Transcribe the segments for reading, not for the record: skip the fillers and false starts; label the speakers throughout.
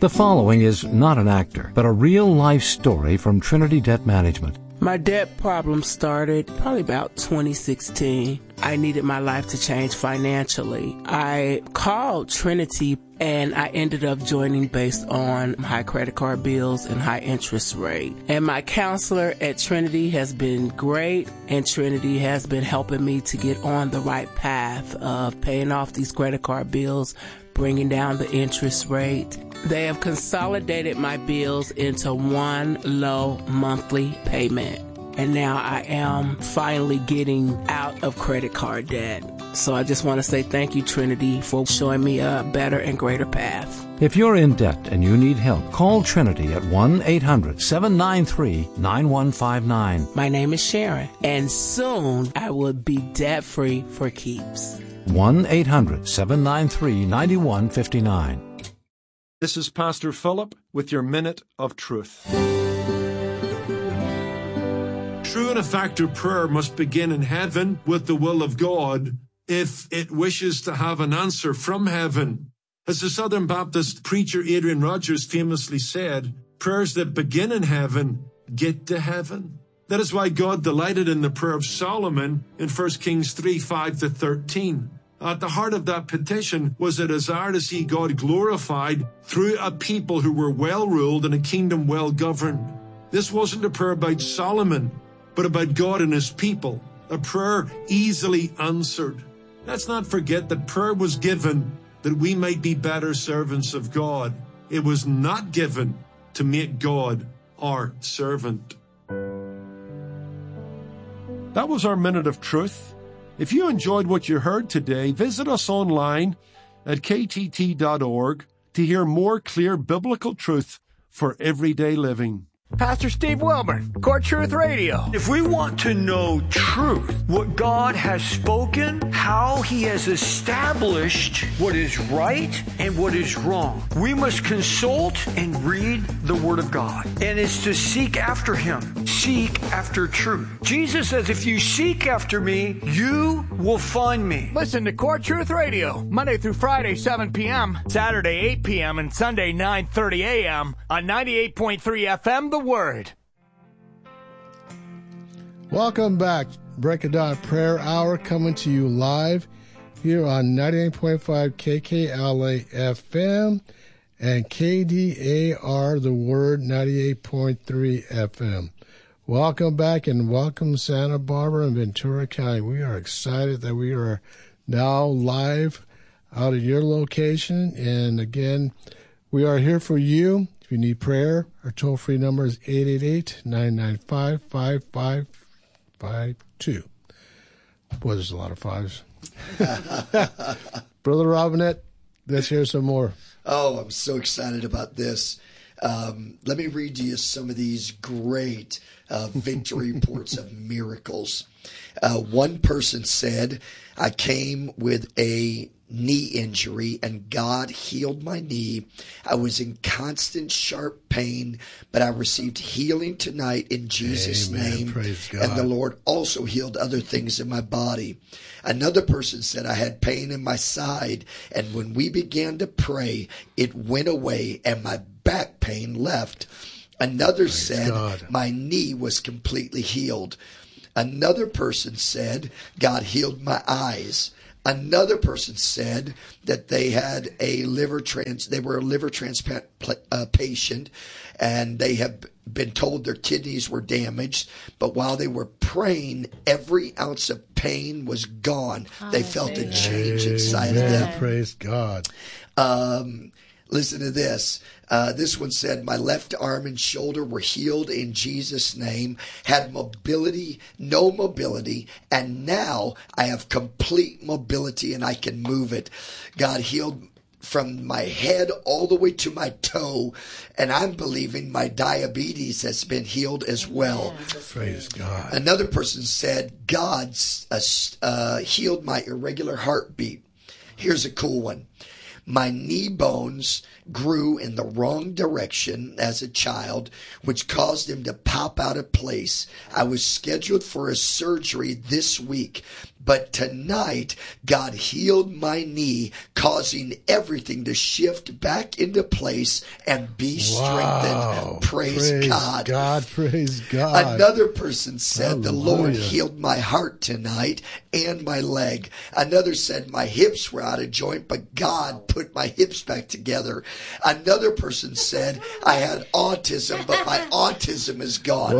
Speaker 1: The following is not an actor, but a real-life story from Trinity Debt Management.
Speaker 2: My debt problem started probably about 2016. I needed my life to change financially. I called Trinity and I ended up joining based on high credit card bills and high interest rate. And my counselor at Trinity has been great, and Trinity has been helping me to get on the right path of paying off these credit card bills, bringing down the interest rate. They have consolidated my bills into one low monthly payment. And now I am finally getting out of credit card debt. So I just want to say thank you, Trinity, for showing me a better and greater path.
Speaker 1: If you're in debt and you need help, call Trinity at 1-800-793-9159.
Speaker 2: My name is Sharon, and soon I will be debt-free for keeps.
Speaker 1: 1-800-793-9159.
Speaker 3: This is Pastor Philip with your Minute of Truth. True and effective prayer must begin in heaven with the will of God if it wishes to have an answer from heaven. As the Southern Baptist preacher Adrian Rogers famously said, prayers that begin in heaven get to heaven. That is why God delighted in the prayer of Solomon in 1 Kings 3:5-13. At the heart of that petition was a desire to see God glorified through a people who were well-ruled and a kingdom well-governed. This wasn't a prayer about Solomon, but about God and his people, a prayer easily answered. Let's not forget that prayer was given that we might be better servants of God. It was not given to make God our servant. That was our Minute of Truth. If you enjoyed what you heard today, visit us online at ktt.org to hear more clear biblical truth for everyday living.
Speaker 4: Pastor Steve Wilburn, Core Truth Radio. If we want to know truth, what God has spoken, how he has established what is right and what is wrong, we must consult and read the Word of God. And it's to seek after him, seek after truth. Jesus says, if you seek after me, you will find me. Listen to Core Truth Radio, Monday through Friday, 7 p.m., Saturday, 8 p.m., and Sunday, 9:30 a.m. on 98.3 FM, The Word.
Speaker 5: Welcome back. Break It Down Prayer Hour coming to you live here on 98.5 KKLA FM and KDAR, The Word, 98.3 FM. Welcome back and welcome Santa Barbara and Ventura County. We are excited that we are now live out at your location. And again, we are here for you. If you need prayer, our toll-free number is 888-995-5552. Boy, there's a lot of fives. Brother Robinette, let's hear some more.
Speaker 6: Oh, I'm so excited about this. Let me read to you some of these great victory reports of miracles. One person said, I came with a knee injury and God healed my knee. I was in constant sharp pain, but I received healing tonight in Jesus' name.
Speaker 5: Praise God.
Speaker 6: And the Lord also healed other things in my body. Another person said, I had pain in my side, and when we began to pray, it went away and my back pain left. Another said, my knee was completely healed. Another person said, God healed my eyes. Another person said that they had they were a liver transplant patient, and they have been told their kidneys were damaged. But while they were praying, every ounce of pain was gone. They felt a change inside of them.
Speaker 5: Praise God.
Speaker 6: Listen to this. This one said, my left arm and shoulder were healed in Jesus' name, had mobility, no mobility, and now I have complete mobility and I can move it. God healed from my head all the way to my toe, and I'm believing my diabetes has been healed as well.
Speaker 5: Praise God.
Speaker 6: Another person said, God healed my irregular heartbeat. Here's a cool one. My knee bones grew in the wrong direction as a child, which caused them to pop out of place. I was scheduled for a surgery this week, but tonight God healed my knee, causing everything to shift back into place and be strengthened. Praise God.
Speaker 5: Praise God.
Speaker 6: Another person said,
Speaker 5: Hallelujah.
Speaker 6: The Lord healed my heart tonight and my leg. Another said, my hips were out of joint, but God put my hips back together. Another person said, I had autism, but my autism is gone.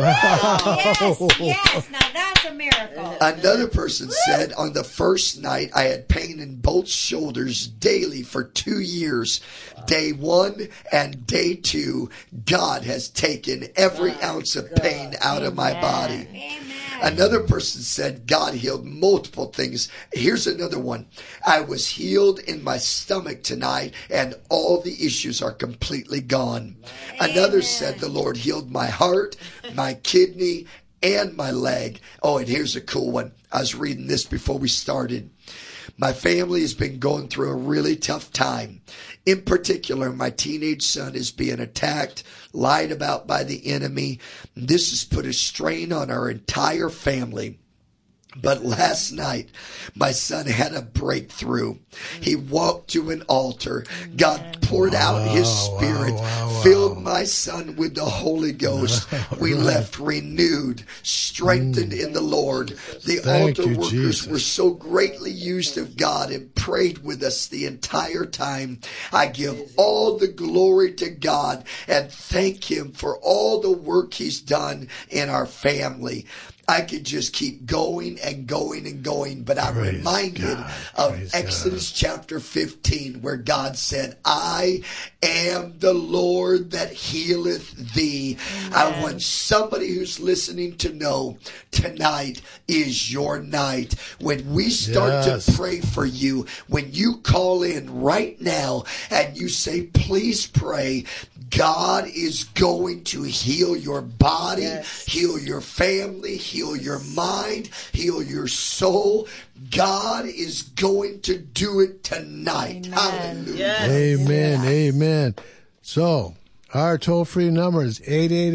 Speaker 7: Yes. Now that's a miracle.
Speaker 6: Another person said, on the first night, I had pain in both shoulders daily for 2 years. Day 1 and day 2, God has taken every ounce of pain out of my body.
Speaker 7: Amen.
Speaker 6: Another person said God healed multiple things. Here's another one. I was healed in my stomach tonight, and all the issues are completely gone. Another said the Lord healed my heart, my kidney, and my leg. Oh, and here's a cool one. I was reading this before we started. My family has been going through a really tough time. In particular, my teenage son is being attacked, lied about by the enemy. This has put a strain on our entire family. But last night, my son had a breakthrough. He walked to an altar. God poured out his spirit, filled my son with the Holy Ghost. We left renewed, strengthened in the Lord. The altar workers were so greatly used of God and prayed with us the entire time. I give all the glory to God and thank him for all the work he's done in our family. I could just keep going and going and going, but I'm reminded of Exodus chapter 15, where God said, I am the Lord that healeth thee. Amen. I want somebody who's listening to know tonight is your night. When we start to pray for you, when you call in right now and you say, please pray, God is going to heal your body, heal your family, heal your mind, heal your soul. God is going to do it tonight. Amen. Hallelujah.
Speaker 5: Yes. Amen. Amen. So, our toll-free number is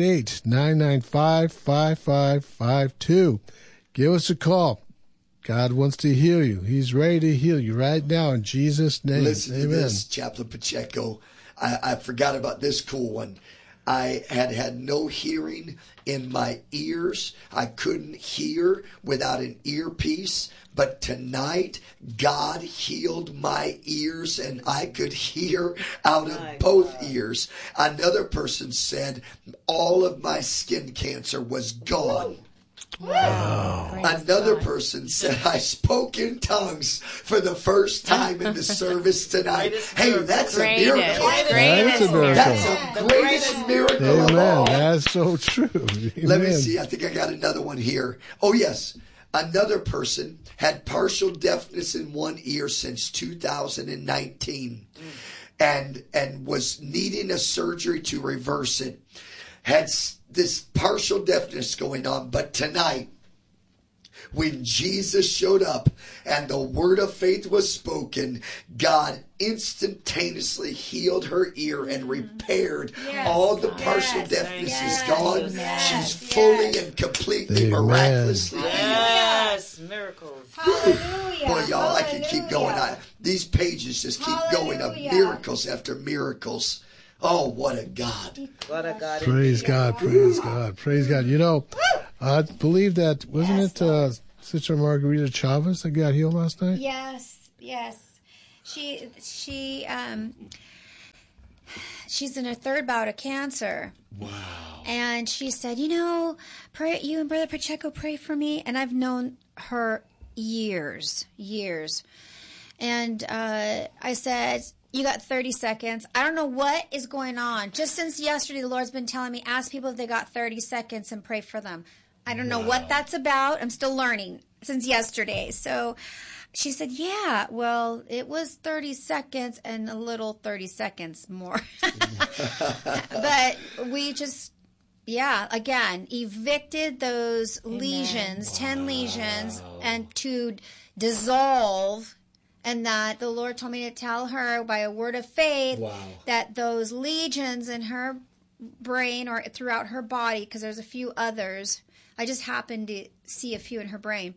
Speaker 5: 888-995-5552. Give us a call. God wants to heal you. He's ready to heal you right now in Jesus' name.
Speaker 6: Listen to this, Chaplain Pacheco. I forgot about this cool one. I had no hearing in my ears. I couldn't hear without an earpiece. But tonight, God healed my ears and I could hear out of both ears. Another person said all of my skin cancer was gone.
Speaker 7: Wow.
Speaker 6: Another person said, I spoke in tongues for the first time in the service tonight. Hey, that's a miracle.
Speaker 5: That's a miracle.
Speaker 6: That's the greatest miracle of all.
Speaker 5: That's so true. Amen.
Speaker 6: Let me see. I think I got another one here. Oh, yes. Another person had partial deafness in one ear since 2019 and was needing a surgery to reverse it. Had this partial deafness going on, but tonight, when Jesus showed up and the word of faith was spoken, God instantaneously healed her ear and repaired all the partial deafness is gone. She's fully and completely miraculously healed.
Speaker 7: Yes, miracles. Hallelujah.
Speaker 6: Boy, y'all, I can keep going. These pages just keep going of miracles after miracles. Oh, what a God.
Speaker 7: What a God.
Speaker 5: Praise God, praise God, praise God. You know, I believe that, wasn't it Sister Margarita Chavez that got healed last night?
Speaker 8: Yes. She's in her third bout of cancer.
Speaker 6: Wow.
Speaker 8: And she said, pray, you and Brother Pacheco pray for me. And I've known her years. And I said, you got 30 seconds. I don't know what is going on. Just since yesterday, the Lord's been telling me, ask people if they got 30 seconds and pray for them. I don't know what that's about. I'm still learning since yesterday. So she said, yeah, well, it was 30 seconds and a little 30 seconds more. But we just, again, evicted those lesions, 10 lesions, and to dissolve and that the Lord told me to tell her by a word of faith that those lesions in her brain or throughout her body, because there's a few others, I just happened to see a few in her brain,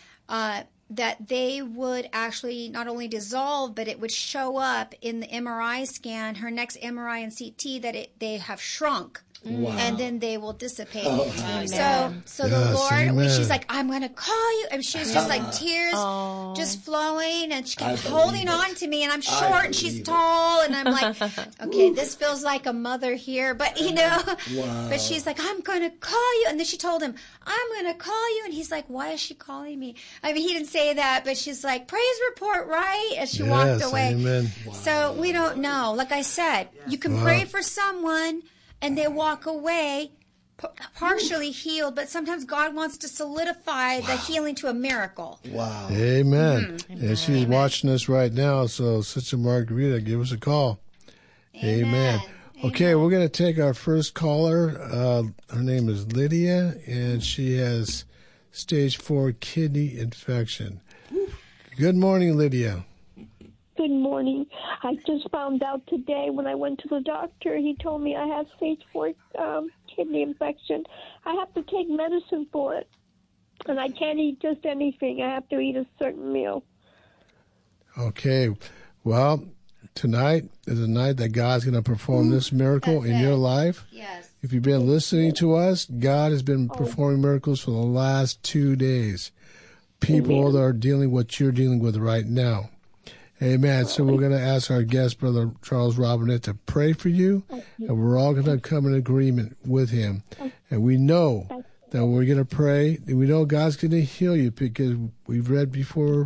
Speaker 8: that they would actually not only dissolve, but it would show up in the MRI scan, her next MRI and CT, that they have shrunk. Wow. And then they will dissipate. So the Lord, she's like, I'm going to call you. And she's just like tears just flowing. And she kept holding on to me. And I'm short and she's tall. And I'm like, okay, this feels like a mother here. But, but she's like, I'm going to call you. And then she told him, I'm going to call you. And he's like, why is she calling me? I mean, he didn't say that, but she's like, praise report, right? As she walked away.
Speaker 5: Amen.
Speaker 8: So we don't know. Like I said, you can pray for someone and they walk away partially healed, but sometimes God wants to solidify the healing to a miracle.
Speaker 6: Wow.
Speaker 5: Amen. And she's watching us right now, so Sister Margarita, give us a call. Amen. Okay, we're going to take our first caller. Her name is Lydia, and she has stage 4 kidney infection. Good morning, Lydia.
Speaker 9: Good morning. I just found out today when I went to the doctor, he told me I have stage 4 kidney infection. I have to take medicine for it, and I can't eat just anything. I have to eat a certain meal.
Speaker 5: Okay. Well, tonight is a night that God's going to perform this miracle in your life.
Speaker 8: Yes.
Speaker 5: If you've been listening to us, God has been performing miracles for the last 2 days. People that are dealing with what you're dealing with right now. Amen. So we're going to ask our guest, Brother Charles Robinette, to pray for you, and we're all going to come in agreement with him. And we know that we're going to pray, and we know God's going to heal you because we've read before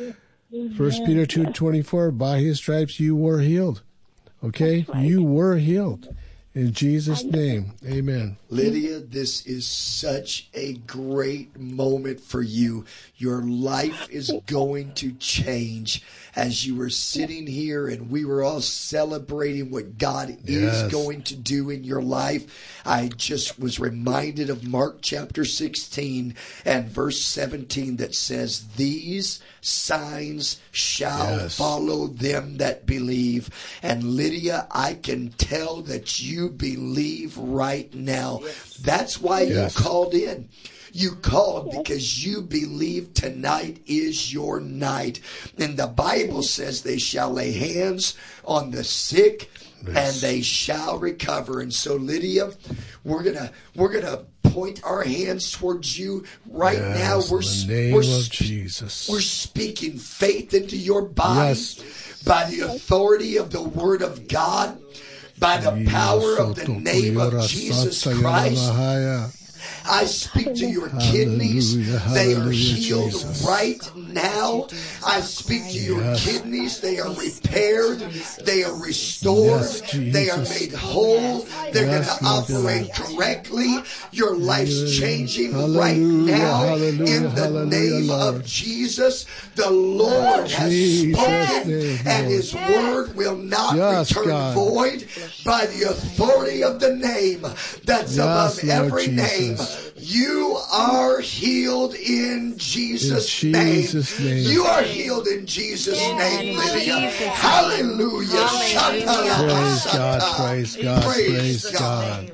Speaker 5: 1 Peter 2:24, by his stripes you were healed. Okay? You were healed. In Jesus' name, amen.
Speaker 6: Lydia, this is such a great moment for you. Your life is going to change. As you were sitting here and we were all celebrating what God is going to do in your life, I just was reminded of Mark chapter 16 and verse 17 that says, these signs shall follow them that believe. And Lydia, I can tell that you believe right now. That's why you called in. You called because you believe tonight is your night. And the Bible says they shall lay hands on the sick and they shall recover. And so, Lydia, we're gonna point our hands towards you right now.
Speaker 5: In the name of Jesus.
Speaker 6: We're speaking faith into your body by the authority of the Word of God, by the power of the name of Jesus Christ. I speak to your kidneys. They are healed right now. I speak to your kidneys. They are repaired. They are restored. They are made whole. They're going to operate correctly. Your life's changing right now. In the name of Jesus, the Lord has spoken, and his word will not return void by the authority of the name that's above every name. You are healed in Jesus' name. You are healed in Jesus' name, Lydia. Hallelujah.
Speaker 5: Praise God, praise God, praise God.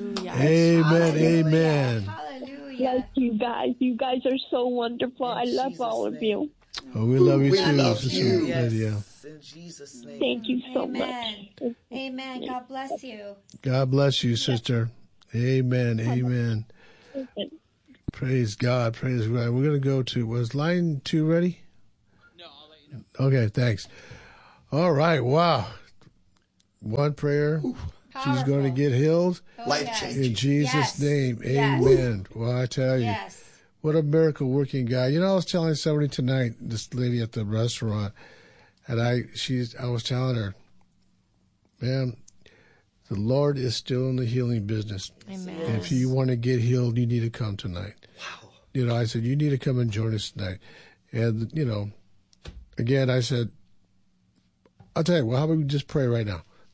Speaker 5: Amen, amen.
Speaker 9: Bless you guys. You guys are so wonderful. I love all of you.
Speaker 5: Oh, we love you too,
Speaker 6: love
Speaker 5: Sister
Speaker 6: you.
Speaker 5: Lydia.
Speaker 7: In Jesus' name.
Speaker 9: Thank you so
Speaker 8: Amen.
Speaker 9: much.
Speaker 8: Amen. God bless you.
Speaker 5: God bless you, sister. Amen, amen. Praise God, praise God. We're going to go to, was line 2 ready?
Speaker 10: No, I'll let you know.
Speaker 5: Okay, thanks. All right, wow. One prayer.
Speaker 8: Powerful.
Speaker 5: She's going to get healed.
Speaker 6: Life changing.
Speaker 5: In Jesus' name, amen. Well, I tell you, what a miracle working God. You know, I was telling somebody tonight, this lady at the restaurant, and I was telling her, man, the Lord is still in the healing business.
Speaker 11: Amen.
Speaker 5: And if you want to get healed, you need to come tonight.
Speaker 6: Wow.
Speaker 5: You know, I said, you need to come and join us tonight. And, you know, again, I said, I'll tell you, well, how about we just pray right now?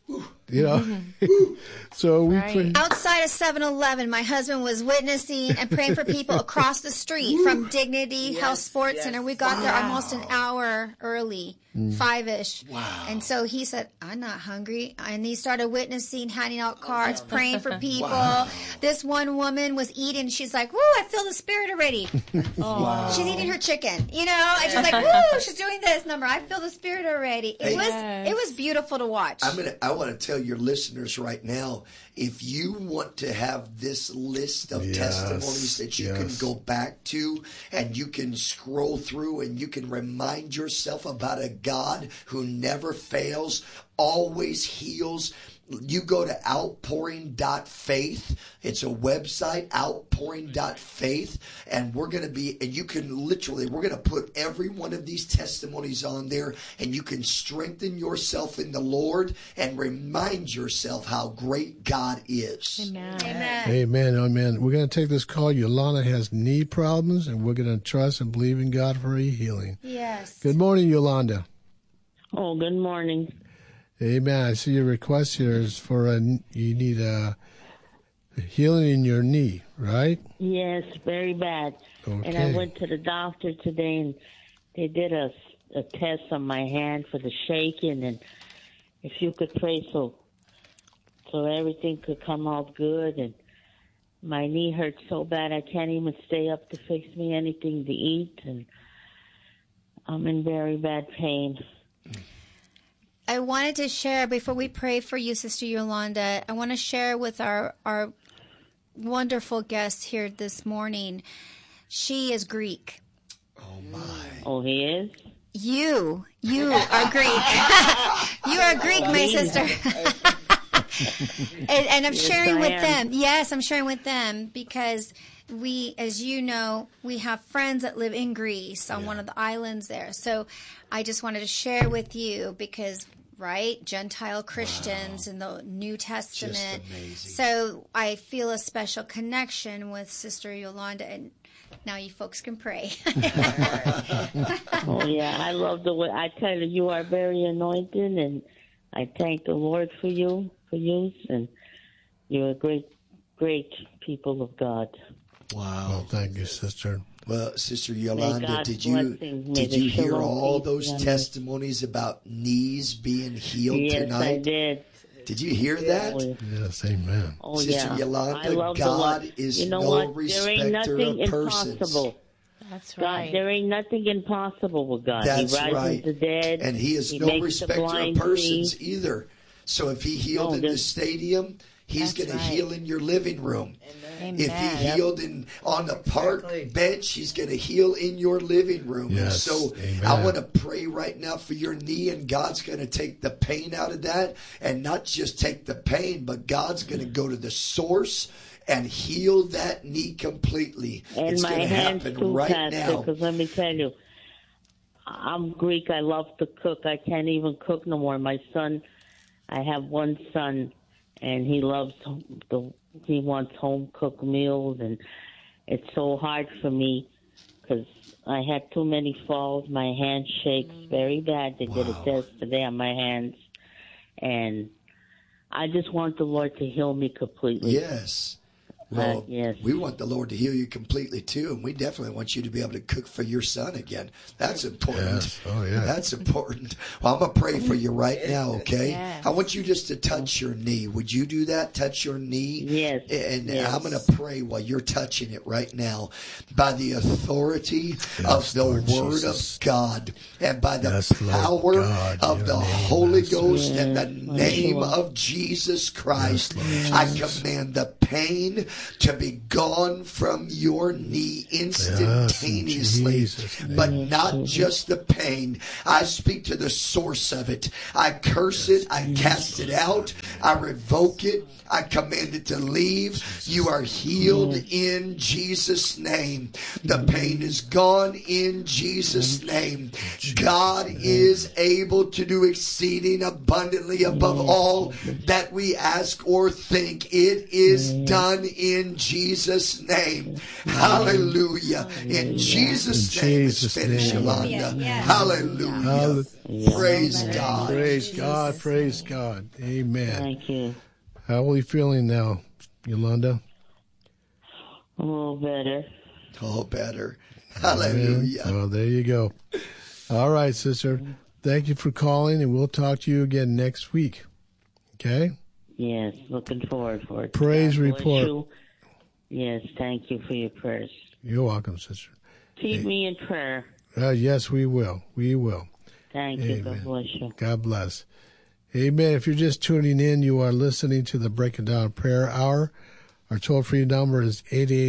Speaker 5: you know. So we pray.
Speaker 8: Outside of 7-Eleven, my husband was witnessing and praying for people across the street from Dignity Health Sports Center. We got there almost an hour early, 5-ish.
Speaker 6: Wow.
Speaker 8: And so he said, I'm not hungry. And he started witnessing, handing out cards, praying for people. This one woman was eating. She's like, woo, I feel the Spirit already. She's eating her chicken, you know, and she's like, woo, she's doing this number. I feel the Spirit already. It was beautiful to watch.
Speaker 6: I want to tell your listeners right now, if you want to have this list of testimonies that you can go back to and you can scroll through and you can remind yourself about a God who never fails, always heals, you go to outpouring.faith. It's a website, outpouring.faith. And we're going to put every one of these testimonies on there, and you can strengthen yourself in the Lord and remind yourself how great God is.
Speaker 8: Amen.
Speaker 5: Amen. We're going to take this call. Yolanda has knee problems, and we're going to trust and believe in God for a healing.
Speaker 8: Yes.
Speaker 5: Good morning, Yolanda.
Speaker 11: Oh, good morning.
Speaker 5: Amen. I see your request here is for you need a healing in your knee, right?
Speaker 11: Yes, very bad.
Speaker 5: Okay.
Speaker 11: And I went to the doctor today, and they did a test on my hand for the shaking, and if you could pray so everything could come out good. And my knee hurts so bad I can't even stay up to fix me anything to eat, and I'm in very bad pain.
Speaker 8: I wanted to share, before we pray for you, Sister Yolanda, I want to share with our wonderful guest here this morning. She is Greek.
Speaker 6: Oh, my.
Speaker 11: Oh, he is?
Speaker 8: You are Greek. You are Greek, my sister. and I'm sharing with them. Yes, I'm sharing with them because we, as you know, we have friends that live in Greece on one of the islands there. So I just wanted to share with you because, right, Gentile Christians in the New Testament. So I feel a special connection with Sister Yolanda, and now you folks can pray.
Speaker 11: Oh, yeah, I love the way, I tell you are very anointed, and I thank the Lord for you, and you're a great, great people of God.
Speaker 6: Wow.
Speaker 5: Well, thank you, sister.
Speaker 6: Well, Sister Yolanda, did you hear all those testimonies about knees being healed tonight?
Speaker 11: Yes, I did.
Speaker 6: Did you hear that?
Speaker 5: Yes, amen.
Speaker 11: Oh,
Speaker 6: Sister Yolanda, God is no respecter of persons.
Speaker 12: That's right.
Speaker 11: God, there ain't nothing impossible with God.
Speaker 6: That's
Speaker 11: he rises the dead.
Speaker 6: And he is no respecter of persons either. So if he healed in the stadium, he's going to heal in your living room.
Speaker 12: Amen.
Speaker 6: If he healed on the park bench, he's going to heal in your living room.
Speaker 5: Yes.
Speaker 6: So I want to pray right now for your knee, and God's going to take the pain out of that, and not just take the pain, but God's going to go to the source and heal that knee completely.
Speaker 11: And
Speaker 6: it's
Speaker 11: my
Speaker 6: going to
Speaker 11: hands
Speaker 6: happen
Speaker 11: too,
Speaker 6: right
Speaker 11: Pastor,
Speaker 6: now.
Speaker 11: because let me tell you, I'm Greek. I love to cook. I can't even cook no more. My son, I have one son, and he loves he wants home cooked meals, and it's so hard for me because I had too many falls. My hand shakes very bad. They did a test today on my hands, and I just want the Lord to heal me completely.
Speaker 6: Yes. Well, we want the Lord to heal you completely, too, and we definitely want you to be able to cook for your son again. That's important.
Speaker 5: Yes. Oh, yeah.
Speaker 6: That's important. Well, I'm going to pray for you right now, okay? Yes. I want you just to touch your knee. Would you do that? Touch your knee?
Speaker 11: Yes.
Speaker 6: And I'm going to pray while you're touching it right now. By the authority of the Lord Word of God and by the power of the Holy Ghost and the name of Jesus Christ, I command the pain to be gone from your knee instantaneously, but not just the pain. I speak to the source of it. I curse it. I cast it out. I revoke it. I command it to leave. You are healed in Jesus' name. The pain is gone in Jesus' name. God is able to do exceeding abundantly above all that we ask or think. It is done in in Jesus' name. Hallelujah. In Jesus' name, it's finished, Yolanda. Hallelujah. Praise God.
Speaker 5: Praise God. Praise God. Amen.
Speaker 11: Thank you.
Speaker 5: How are you feeling now, Yolanda?
Speaker 11: A little better.
Speaker 6: Oh, better. Hallelujah.
Speaker 5: Well, there you go. All right, sister. Thank you for calling, and we'll talk to you again next week. Okay?
Speaker 11: Yes, looking forward for it.
Speaker 5: Praise
Speaker 11: God bless
Speaker 5: report.
Speaker 11: you. Yes, thank you for your prayers.
Speaker 5: You're welcome, sister.
Speaker 11: Keep me in prayer.
Speaker 5: Yes, we will. We will.
Speaker 11: Thank you. God bless you.
Speaker 5: God bless. Amen. If you're just tuning in, you are listening to the Breaking Down Prayer Hour. Our toll-free number is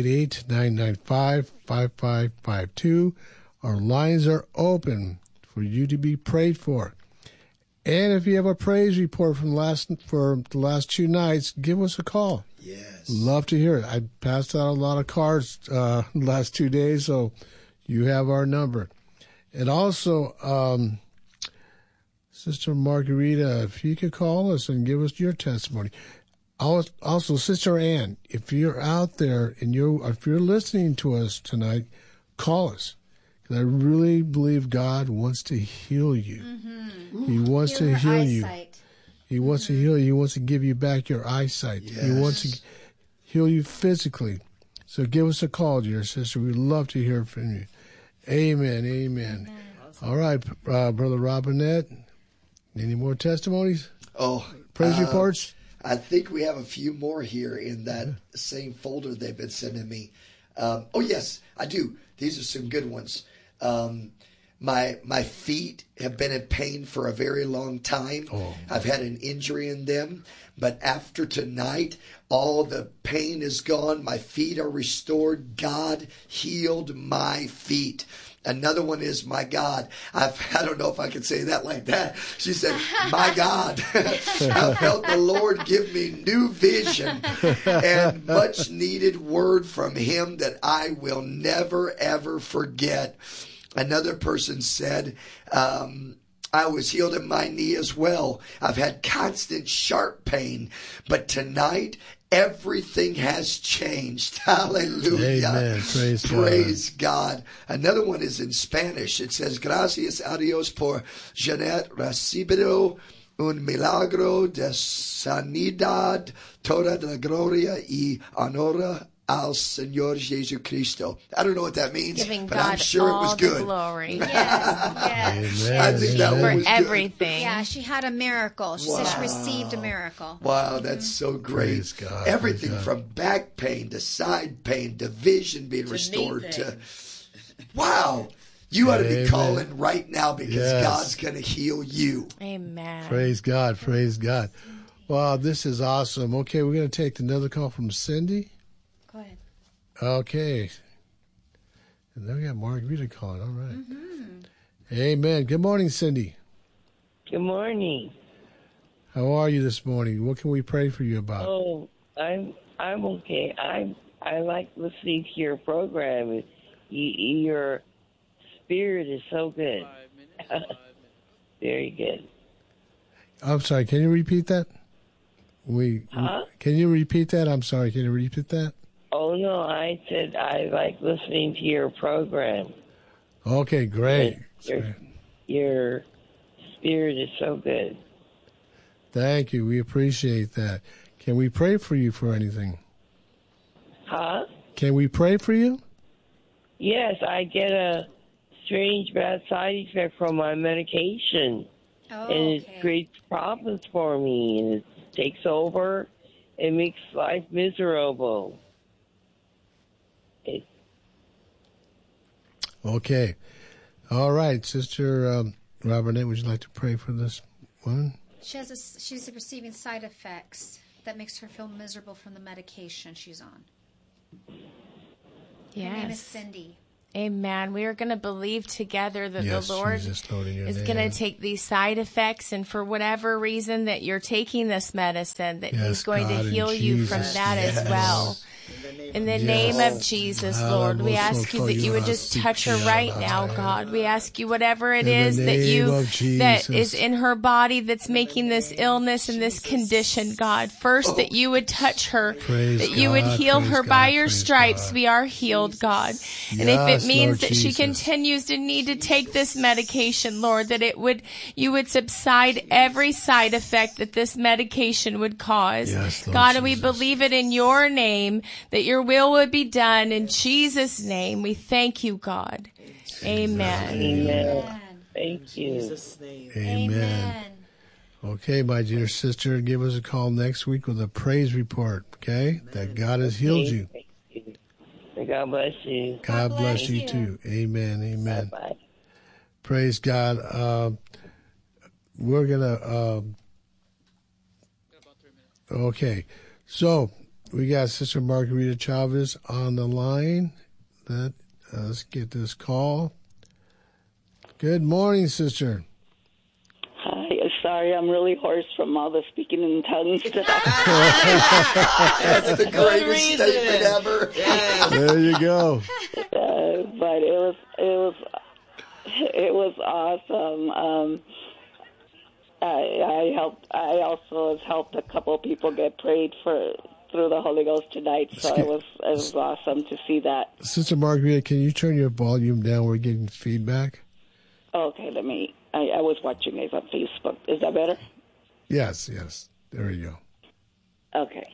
Speaker 5: 888-995-5552. Our lines are open for you to be prayed for. And if you have a praise report for the last 2 nights, give us a call.
Speaker 6: Yes.
Speaker 5: Love to hear it. I passed out a lot of cards the last 2 days, so you have our number. And also, Sister Margarita, if you could call us and give us your testimony. Also, Sister Ann, if you're out there and if you're listening to us tonight, call us. I really believe God wants to heal you. Mm-hmm. He wants to heal you. He wants to heal you. He wants to give you back your eyesight. Yes. He wants to heal you physically. So give us a call, dear sister. We'd love to hear from you. Amen. Amen. Awesome. All right, Brother Robinette, any more testimonies? Praise reports?
Speaker 6: I think we have a few more here in that same folder they've been sending me. Yes, I do. These are some good ones. My feet have been in pain for a very long time. I've had an injury in them, but after tonight, all the pain is gone. My feet are restored. God healed my feet. Another one is, my God. I don't know if I can say that like that. She said, my God. I felt the Lord give me new vision and much needed word from him that I will never, ever forget. Another person said, I was healed in my knee as well. I've had constant sharp pain, but tonight everything has changed. Hallelujah.
Speaker 5: Amen.
Speaker 6: Praise God. Another one is in Spanish. It says, gracias a Dios por Jeanette recibido un milagro de sanidad, toda la gloria y honor al Señor Jesucristo. I don't know what that means, but
Speaker 12: God
Speaker 6: I'm sure it was good.
Speaker 12: Glory.
Speaker 8: Yes.
Speaker 5: Amen.
Speaker 6: I think that one was
Speaker 12: for everything.
Speaker 8: Yeah, she had a miracle. She said she received a miracle.
Speaker 6: Wow, that's so great.
Speaker 5: Praise God.
Speaker 6: Everything
Speaker 5: Praise God.
Speaker 6: from back pain to side pain to vision being restored to... Wow. You ought to be calling right now because God's going to heal you.
Speaker 12: Amen.
Speaker 5: Praise God. Praise God. Wow, this is awesome. Okay, we're going to take another call from Cindy.
Speaker 8: Go ahead.
Speaker 5: Okay. And then we got Margarita calling. All right. Mm-hmm. Amen. Good morning, Cindy.
Speaker 13: Good morning.
Speaker 5: How are you this morning? What can we pray for you about?
Speaker 13: Oh, I'm okay. I like listening to your program. Your spirit is so good. Very good.
Speaker 5: I'm sorry. Can you repeat that? Can you repeat that? I'm sorry. Can you repeat that?
Speaker 13: Oh, no. I said I like listening to your program.
Speaker 5: Okay, great.
Speaker 13: Your spirit is so good.
Speaker 5: Thank you. We appreciate that. Can we pray for you for anything?
Speaker 13: Huh?
Speaker 5: Can we pray for you?
Speaker 13: Yes, I get a strange bad side effect from my medication. And it creates problems for me, and it takes over. It makes life miserable.
Speaker 5: Okay. All right. Sister Robinette, would you like to pray for this one?
Speaker 8: She's receiving side effects that makes her feel miserable from the medication she's on.
Speaker 12: Yes.
Speaker 8: Her name is Cindy.
Speaker 12: Amen. We are going to believe together that the Lord is
Speaker 5: going
Speaker 12: to take these side effects, and for whatever reason that you're taking this medicine, that He's going to heal you from that as well. In the name of Jesus, Lord, we ask you that you would just touch her right now, God. We ask you whatever it is that is in her body that's making this illness and this condition, God. First, that you would touch her, that you would heal her by your stripes. We are healed, God. And if it means that she continues to need to take this medication, Lord, that you would subside every side effect that this medication would cause. God, and we believe it in your name, that your will would be done. In Jesus' name, we thank you, God. Amen.
Speaker 13: Amen. Thank you.
Speaker 5: In Jesus' name. Amen. Okay, my dear sister, give us a call next week with a praise report, okay? That God has healed you.
Speaker 13: God bless you.
Speaker 5: God bless you too. Amen. Amen.
Speaker 13: Bye-bye.
Speaker 5: Praise God. We're going to... Okay, so we got Sister Margarita Chavez on the line. Let's get this call. Good morning, sister.
Speaker 14: Hi, sorry, I'm really hoarse from all the speaking in tongues.
Speaker 6: That's the greatest statement ever.
Speaker 5: Yes. There you go.
Speaker 14: But it was awesome. I also have helped a couple of people get prayed for through the Holy Ghost tonight, so it was awesome to see that.
Speaker 5: Sister Margarita, can you turn your volume down? We're getting feedback.
Speaker 14: Okay, I was watching it on Facebook. Is that better?
Speaker 5: Yes. There you
Speaker 14: go. Okay.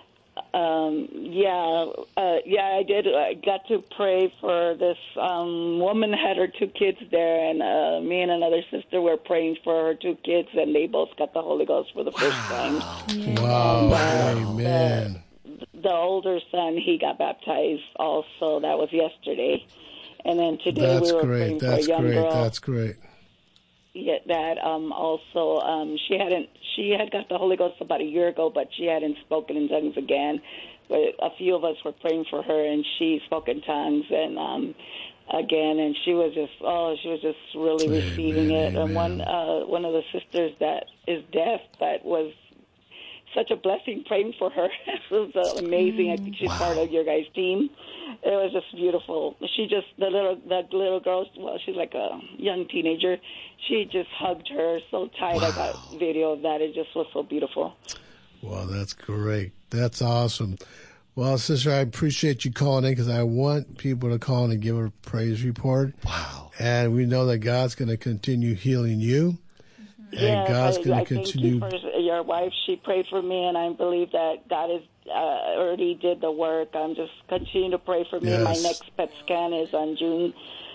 Speaker 14: I did. I got to pray for this woman had her 2 kids there, and me and another sister were praying for her 2 kids, and they both got the Holy Ghost for the first time.
Speaker 5: Wow. Amen.
Speaker 14: The older son, he got baptized also. That was yesterday. And then today we were praying for a young girl.
Speaker 5: That's great.
Speaker 14: Yeah, that also she had got the Holy Ghost about a year ago, but she hadn't spoken in tongues again. But a few of us were praying for her, and she spoke in tongues and again, and she was just really receiving it. And one of the sisters that is deaf, that was such a blessing praying for her. It was amazing. I think she's part of your guys' team. It was just beautiful. That little girl, well, she's like a young teenager. She just hugged her so tight. I got video of that. It just was so beautiful.
Speaker 5: Wow, that's great. That's awesome. Well, sister, I appreciate you calling in because I want people to call in and give a praise report.
Speaker 6: Wow.
Speaker 5: And we know that God's going to continue healing you. And God's going to continue.
Speaker 14: Thank you for your wife. She prayed for me, and I believe that God has already did the work. I'm just continuing to pray for me. Yes. My next PET scan is on June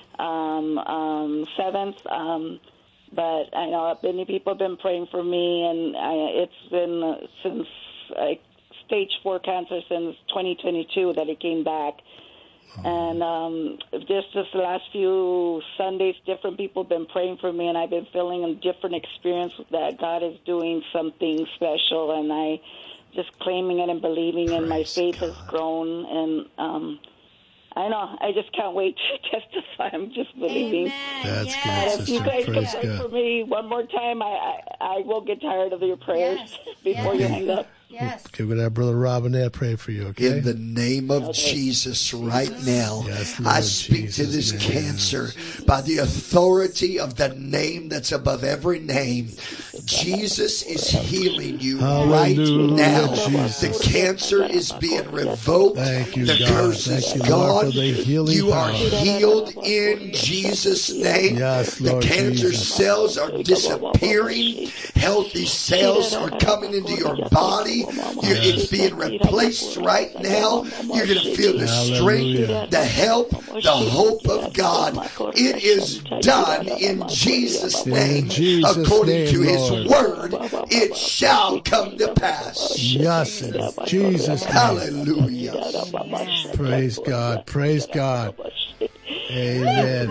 Speaker 14: 7th. But I know many people have been praying for me, and it's been since stage 4 cancer since 2022 that it came back. And just this last few Sundays, different people have been praying for me, and I've been feeling a different experience that God is doing something special, and I just claiming it and believing, and my faith has grown, and I know, I just can't wait to testify. I'm just believing.
Speaker 5: That's
Speaker 14: good,
Speaker 5: sister.
Speaker 14: If you guys
Speaker 5: Praise
Speaker 14: can pray
Speaker 5: God.
Speaker 14: for me one more time, I will get tired of your prayers before you hang up.
Speaker 8: Yes.
Speaker 5: Okay, we're going to have Brother Robinette pray for you, okay?
Speaker 6: In the name of Jesus right now, I speak to this cancer by the authority of the name that's above every name. Jesus is healing you right now.
Speaker 5: Jesus.
Speaker 6: The cancer is being revoked.
Speaker 5: Thank you,
Speaker 6: the
Speaker 5: God.
Speaker 6: curse
Speaker 5: Thank
Speaker 6: is
Speaker 5: you,
Speaker 6: gone.
Speaker 5: Lord, for the healing
Speaker 6: You are
Speaker 5: power.
Speaker 6: healed in Jesus' name.
Speaker 5: Yes,
Speaker 6: the
Speaker 5: Lord
Speaker 6: cancer
Speaker 5: Jesus.
Speaker 6: cells are disappearing. Healthy cells are coming into your body. It's being replaced right now. You're going to feel the strength, the help, the hope of God. It is done in Jesus' name. According to His word, it shall come to pass.
Speaker 5: Yes, in Jesus' name.
Speaker 6: Hallelujah.
Speaker 5: Praise God. Praise God. Amen.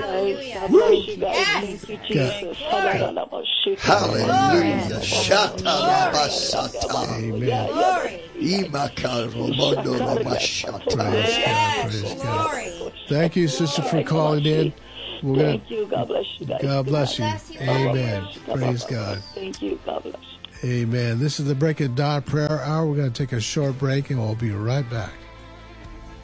Speaker 6: Hallelujah.
Speaker 5: Praise God. Thank you, sister, for calling in.
Speaker 14: Thank you. God bless you guys.
Speaker 5: God bless you. Amen. Praise God.
Speaker 14: Thank you. God bless you.
Speaker 5: Amen. This is the Break of Dawn Prayer Hour. We're going to take a short break, and we'll be right back.